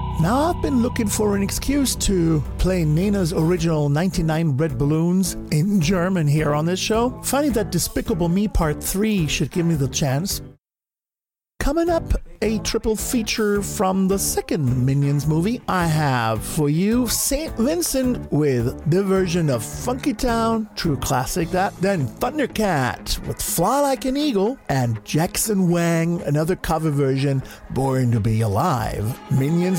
Now I've been looking for an excuse to play Nina's original 99 Red Balloons in German here on this show. Finding that Despicable Me Part 3 should give me the chance. Coming up, a triple feature from the second Minions movie. I have for you St. Vincent with the version of Funky Town, true classic that. Then Thundercat with Fly Like an Eagle, and Jackson Wang, another cover version, Born to Be Alive. Minions